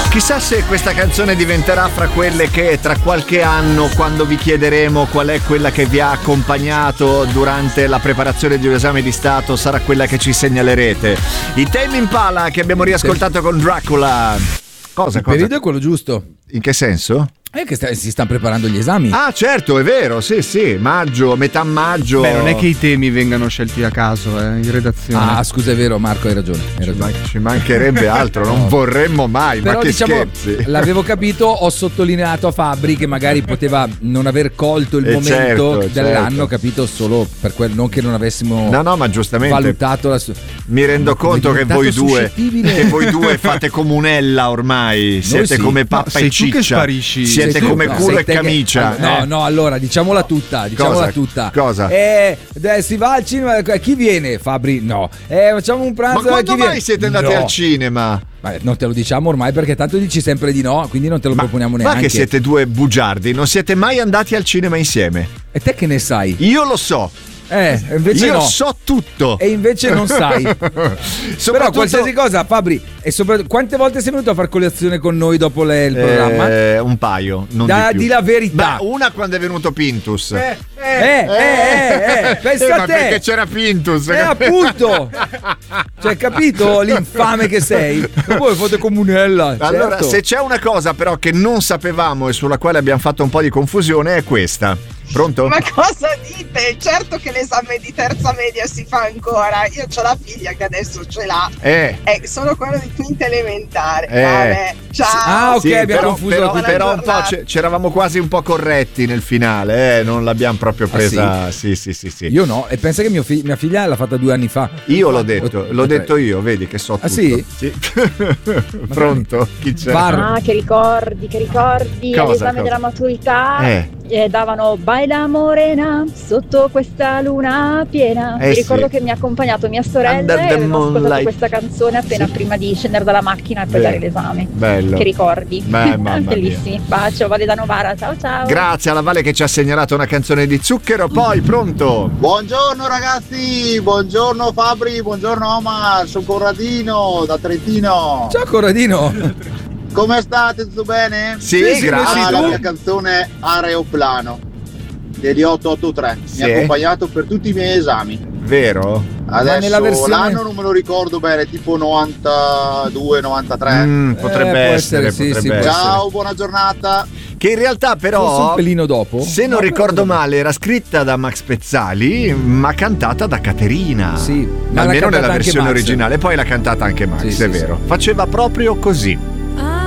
Chissà se questa canzone diventerà fra quelle che tra qualche anno, quando vi chiederemo qual è quella che vi ha accompagnato durante la preparazione di un esame di Stato, sarà quella che ci segnalerete. I Tame Impala che abbiamo riascoltato con Dracula. Cosa? Il periodo è quello giusto. In che senso? È che si stanno preparando gli esami. Ah, certo, è vero, sì, maggio, metà maggio. Beh, non è che i temi vengano scelti a caso, in redazione. Ah, scusa, è vero, Marco, hai ragione. Ci mancherebbe altro, non vorremmo mai. Però, ma che diciamo, scherzi. l'avevo capito, ho sottolineato a Fabri che magari poteva non aver colto il momento dell'anno, capito, solo per quel, non che non avessimo ma giustamente valutato la mi rendo conto che voi due fate comunella ormai. Siete come pappa e ciccia. Tu che sparisci. Siete come culo e camicia. No, allora diciamola tutta. Cosa? Si va al cinema, chi viene? Fabri? No. Facciamo un pranzo. Ma quando mai siete andati al cinema? Non te lo diciamo ormai perché tanto dici sempre di no, quindi non te lo proponiamo neanche. Ma che siete due bugiardi, non siete mai andati al cinema insieme. E te che ne sai? Io lo so. Invece io no. so tutto. E invece non sai. Però qualsiasi cosa, Fabri, e quante volte sei venuto a far colazione con noi dopo il programma? Un paio, non di la verità. Una quando è venuto Pintus. Pensa a te. Perché c'era Pintus. Appunto. Cioè, capito l'infame che sei? Poi fate comunella. Allora, certo. se c'è una cosa però che non sapevamo e sulla quale abbiamo fatto un po' di confusione è questa. Pronto? Ma cosa dite? Certo che l'esame di terza media si fa ancora. Io ho la figlia che adesso ce l'ha. Sono quello di quinta elementare. Vabbè, ciao. Ok, abbiamo confuso. Però un po' c'eravamo quasi un po' corretti nel finale. Non l'abbiamo proprio presa. Sì. Io no, e pensa che mia figlia l'ha fatta 2 anni fa. Io l'ho detto io, vedi che so tutto. Sì? Pronto? Chi c'è? Che ricordi all'esame della maturità davano Baila Morena sotto questa luna piena. Mi ricordo che mi ha accompagnato mia sorella e abbiamo ascoltato questa canzone appena prima di scendere dalla macchina e poi dare l'esame. Bello. Che ricordi. Bellissimi. Bacio, Vale da Novara, ciao. Grazie alla Vale che ci ha segnalato una canzone di Zucchero. Poi pronto? Buongiorno ragazzi, buongiorno Fabri, buongiorno Omar, sono Corradino da Trentino. Ciao Corradino. Come state? Tutto bene? Sì, grazie. La mia canzone Aeroplano degli 883 mi ha accompagnato per tutti i miei esami. Vero? Adesso l'anno non me lo ricordo bene, tipo 92, 93. Potrebbe essere. Ciao, buona giornata. Che in realtà però forse un pelino dopo, se non ricordo male, era scritta da Max Pezzali ma cantata da Caterina. Sì, ma almeno nella versione originale. Poi l'ha cantata anche Max, è vero. Faceva proprio così.